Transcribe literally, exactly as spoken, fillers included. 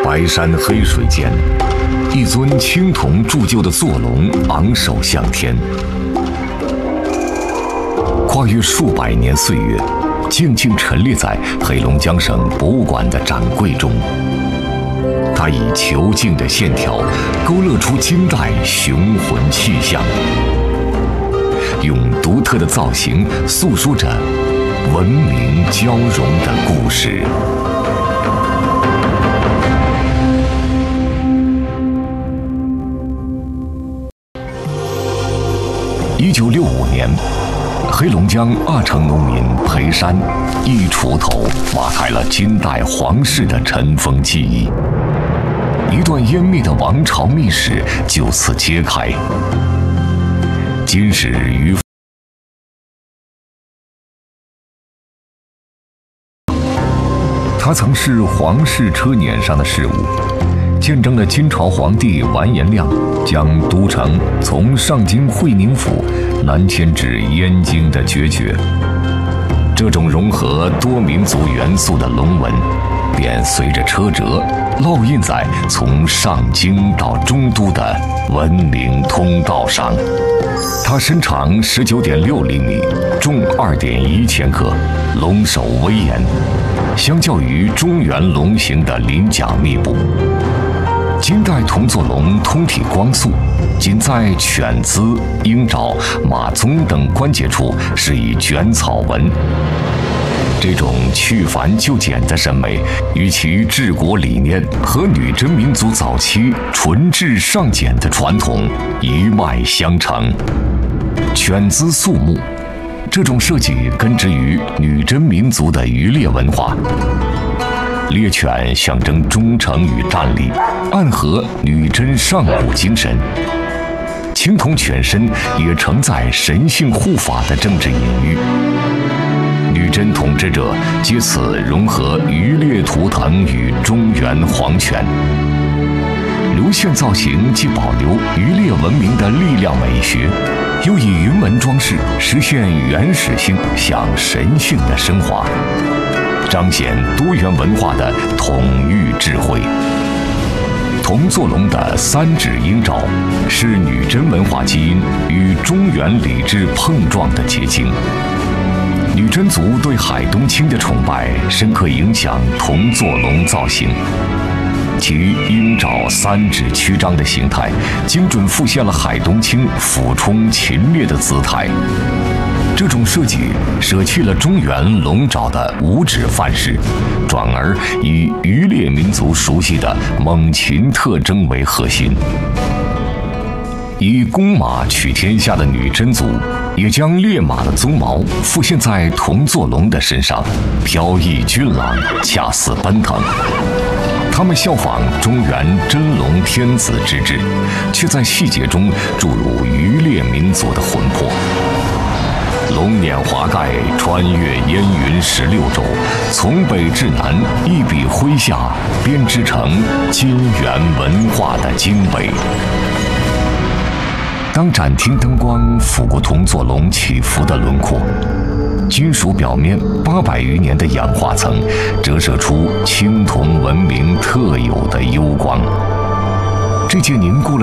白山黑水间，一尊青铜铸就的坐龙昂首向天，跨越数百年岁月，静静陈列在黑龙江省博物馆的展柜中。它以遒劲的线条勾勒出金代雄浑气象，用独特的造型诉说着文明交融的故事。一九六五年，黑龙江阿城农民裴山一锄头挖开了金代皇室的尘封记忆，一段湮灭的王朝秘史就此揭开。金史于它曾是皇室车辇上的事物，见证了金朝皇帝完颜亮将都城从上京会宁府南迁至燕京的决绝。这种融合多民族元素的龙纹，便随着车辙烙印在从上京到中都的文明通道上。它身长十九点六厘米，重二点一千克，龙首威严。相较于中原龙形的鳞甲密布，金代铜座龙通体光素，仅在犬姿、鹰爪、马鬃等关节处是以卷草纹。这种去繁就简的审美，与其治国理念和女真民族早期纯质尚简的传统一脉相承。犬姿肃穆，这种设计根植于女真民族的渔猎文化。猎犬象征忠诚与战力，暗合女真上古精神。青铜犬身也承载神性护法的政治隐喻。女真统治者借此融合渔猎图腾与中原皇权。流线造型既保留渔猎文明的力量美学，又以云纹装饰实现原始性向神性的升华，彰显多元文化的统御智慧。铜座龙的三指鹰爪是女真文化基因与中原礼制碰撞的结晶。女真族对海东青的崇拜深刻影响铜座龙造型，其鹰爪三指曲张的形态精准复现了海东青俯冲禽猎的姿态。这种设计舍弃了中原龙爪的五指范式，转而以渔猎民族熟悉的猛禽特征为核心。以公马取天下的女真族也将烈马的鬃毛复现在铜座龙的身上，飘逸俊朗，恰似奔腾。他们效仿中原真龙天子之制，却在细节中注入渔猎民族的魂魄。龙辇华盖，穿越烟云十六州，从北至南，一笔挥下，编织成金元文化的经纬。当展厅灯光拂过铜座龙起伏的轮廓，金属表面八百余年的氧化层折射出青铜文明特有的幽光。这件凝固了